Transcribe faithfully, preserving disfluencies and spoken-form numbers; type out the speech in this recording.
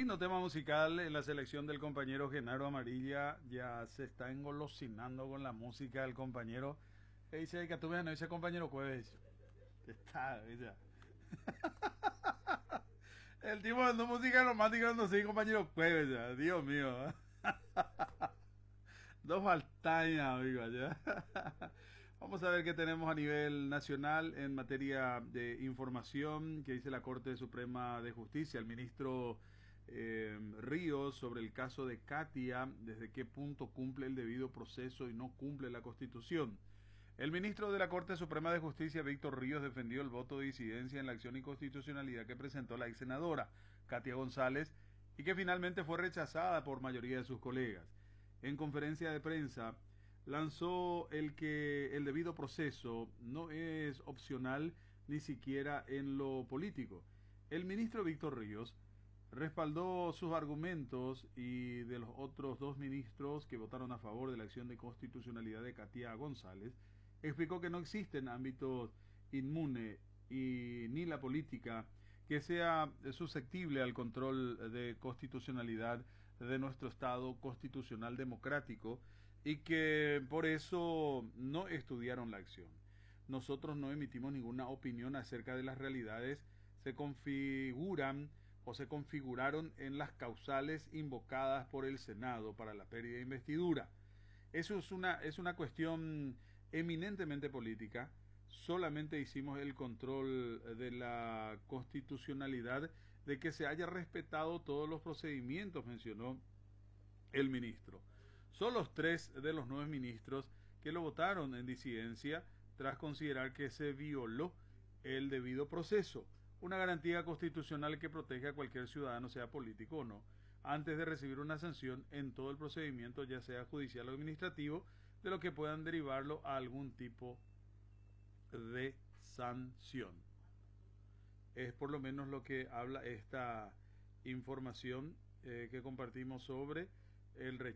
Lindo tema musical en la selección del compañero Genaro Amarilla. Ya se está engolosinando con la música del compañero. Que dice que tú veas, no dice compañero Cueves. Está, ella. El tipo de música romántica no sé, compañero Cueves, ya. Dios mío. Dos faltañas, amigo, ya. Vamos a ver qué tenemos a nivel nacional en materia de información que dice la Corte Suprema de Justicia. El ministro eh, Ríos sobre el caso de Katia, desde qué punto cumple el debido proceso y no cumple la Constitución. El ministro de la Corte Suprema de Justicia, Víctor Ríos, defendió el voto de disidencia en la acción de inconstitucionalidad que presentó la ex senadora Katia González y que finalmente fue rechazada por mayoría de sus colegas. En conferencia de prensa, lanzó el que el debido proceso no es opcional ni siquiera en lo político. El ministro Víctor Ríos respaldó sus argumentos y de los otros dos ministros que votaron a favor de la acción de constitucionalidad de Katia González, explicó que no existen ámbitos inmune y ni la política que sea susceptible al control de constitucionalidad de nuestro Estado constitucional democrático y que por eso no estudiaron la acción. Nosotros no emitimos ninguna opinión acerca de las realidades, se configuran o se configuraron en las causales invocadas por el Senado para la pérdida de investidura. Eso es una, es una cuestión eminentemente política. Solamente hicimos el control de la constitucionalidad, de que se haya respetado todos los procedimientos, mencionó el ministro. Son los tres de los nueve ministros que lo votaron en disidencia tras considerar que se violó el debido proceso, una garantía constitucional que protege a cualquier ciudadano, sea político o no, antes de recibir una sanción en todo el procedimiento, ya sea judicial o administrativo, de lo que puedan derivarlo a algún tipo de sanción. Es por lo menos lo que habla esta información eh, que compartimos sobre el